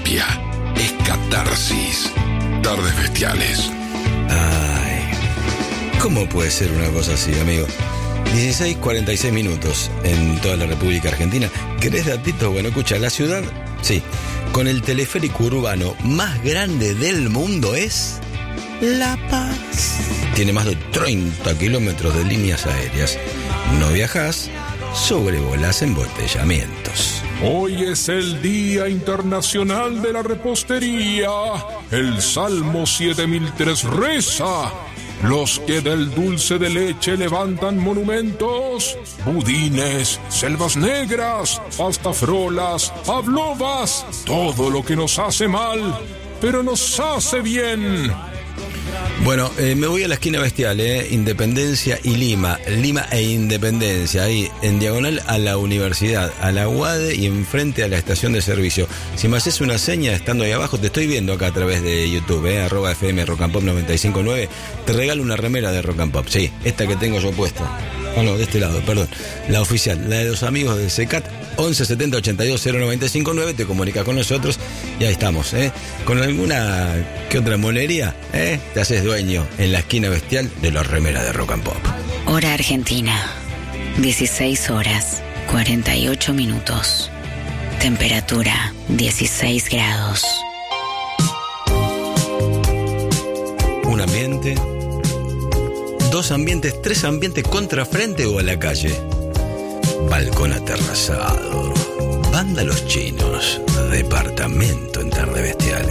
terapia, es catarsis. Tardes Bestiales. Ay, ¿cómo puede ser una cosa así, amigo? 16:46 minutos en toda la República Argentina. ¿Querés datitos? Bueno, escucha, la ciudad, sí, con el teleférico urbano más grande del mundo es La Paz. Tiene más de 30 kilómetros de líneas aéreas. No viajás, sobrevolás embotellamientos. Hoy es el Día Internacional de la Repostería. El Salmo 7003 reza: los que del dulce de leche levantan monumentos, budines, selvas negras, pastafrolas, pavlovas, todo lo que nos hace mal, pero nos hace bien. Bueno, me voy a la esquina bestial, Independencia y Lima e Independencia, ahí en diagonal a la universidad, a la UADE y enfrente a la estación de servicio. Si me haces una seña estando ahí abajo, te estoy viendo acá a través de YouTube, @FM Rock and Pop 959, te regalo una remera de Rock and Pop, sí, esta que tengo yo puesta. No, de este lado, perdón, la oficial, la de los amigos del CECAT. 11 70 82 0959, te comunicas con nosotros y ahí estamos, con alguna que otra monería, te haces dueño en la esquina bestial de la remera de Rock and Pop. Hora Argentina, 16 horas 48 minutos. Temperatura 16 grados. Un ambiente, dos ambientes, tres ambientes, contrafrente o a la calle. Balcón aterrazado, banda Los Chinos, departamento en Tarde Bestial.